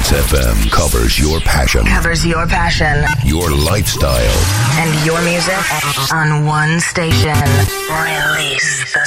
Trance FM covers your passion. Covers your passion. Your lifestyle. And your music on one station. Release the